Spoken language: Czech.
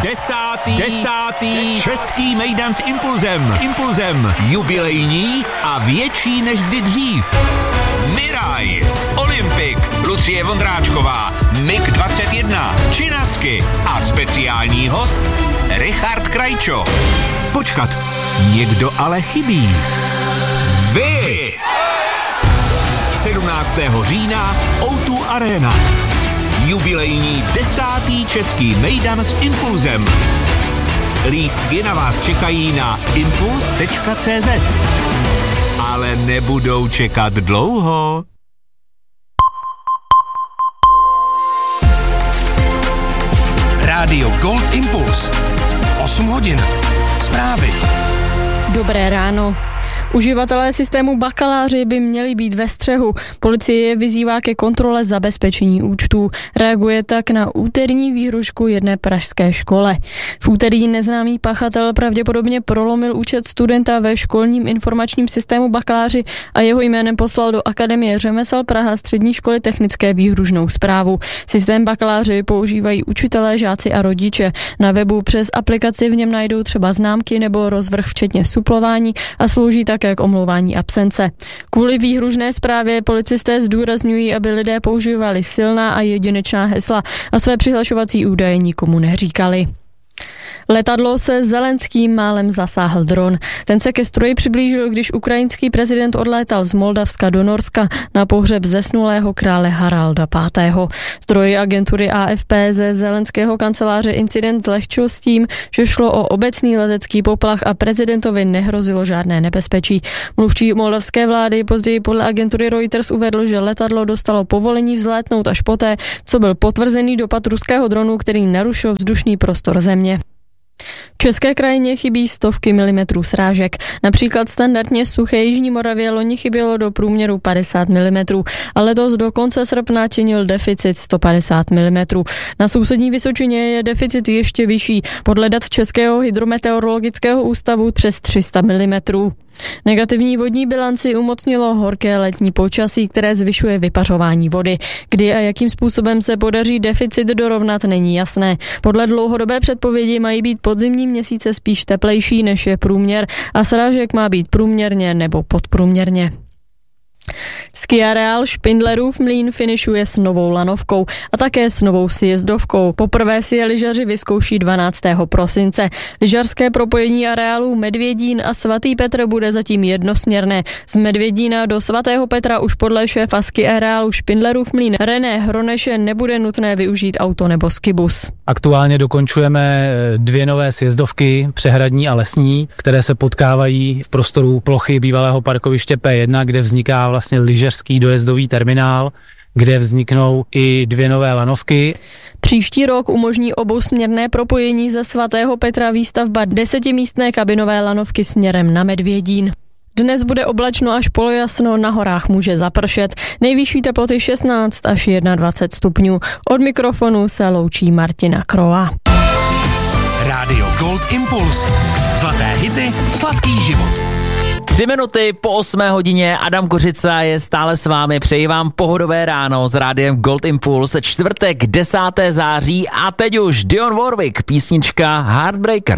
Desátý český mejdan s Impulzem. Jubilejní a větší než kdy dřív. Miraj, Olympik, Lucie Vondráčková, MiG-21, Činasky a speciální host Richard Krajčo. Počkat, někdo ale chybí. Vy! 17. října O2 Arena. Jubilejní 10. český mejdan s Impulzem. Lístky na vás čekají na impuls.cz. Ale nebudou čekat dlouho. Rádio Gold Impuls. 8 hodin. Zprávy. Dobré ráno. Uživatelé systému bakaláři by měli být ve střehu. Policie je vyzývá ke kontrole zabezpečení účtů. Reaguje tak na úterní výhrušku jedné pražské škole. V úterý neznámý pachatel pravděpodobně prolomil účet studenta ve školním informačním systému bakaláři a jeho jménem poslal do Akademie řemesel Praha střední školy technické výhružnou zprávu. Systém bakaláři používají učitelé, žáci a rodiče. Na webu přes aplikaci v něm najdou třeba známky nebo rozvrh včetně suplování a slouží také k omlouvání absence. Kvůli výhružné zprávě policisté zdůrazňují, aby lidé používali silná a jedinečná hesla a své přihlašovací údaje nikomu neříkali. Letadlo se Zelenským málem zasáhl dron. Ten se ke stroji přiblížil, když ukrajinský prezident odlétal z Moldavska do Norska na pohřeb zesnulého krále Haralda V. Zdroj agentury AFP ze zelenského kanceláře incident zlehčil s tím, že šlo o obecný letecký poplach a prezidentovi nehrozilo žádné nebezpečí. Mluvčí moldavské vlády později podle agentury Reuters uvedl, že letadlo dostalo povolení vzlétnout až poté, co byl potvrzený dopad ruského dronu, který narušil vzdušný prostor země. České krajině chybí stovky milimetrů srážek. Například standardně suché Jižní Moravě loni chybělo do průměru 50 mm a letos do konce srpna činil deficit 150 mm. Na sousední Vysočině je deficit ještě vyšší. Podle dat Českého hydrometeorologického ústavu přes 300 mm. Negativní vodní bilanci umocnilo horké letní počasí, které zvyšuje vypařování vody. Kdy a jakým způsobem se podaří deficit dorovnat, není jasné. Podle dlouhodobé předpovědi mají být podzimní měsíce spíš teplejší, než je průměr a srážek má být průměrně nebo podprůměrně. Skiareál Špindlerův Mlýn finišuje s novou lanovkou a také s novou sjezdovkou. Poprvé si je lyžaři vyzkouší 12. prosince. Lyžařské propojení areálů Medvědín a Svatý Petr bude zatím jednosměrné. Z Medvědína do Svatého Petra už podle šéfa skiareálu Špindlerův Mlýn René Hroneše nebude nutné využít auto nebo skibus. Aktuálně dokončujeme 2 nové sjezdovky, přehradní a lesní, které se potkávají v prostoru plochy bývalého parkoviště P1, kde vzniká vlastně lyžařský dojezdový terminál, kde vzniknou i 2 nové lanovky. Příští rok umožní obousměrné propojení ze Svatého Petra výstavba 10místné kabinové lanovky směrem na Medvědín. Dnes bude oblačno až polojasno, na horách může zapršet. Nejvyšší teploty 16 až 21 stupňů. Od mikrofonu se loučí Martina Krova. Rádio Gold Impuls. Zlaté hity, sladký život. 3 minuty po 8 hodině, Adam Kořica je stále s vámi, přeji vám pohodové ráno s rádiem Gold Impuls, čtvrtek 10. září a teď už Dionne Warwick, písnička Heartbreaker.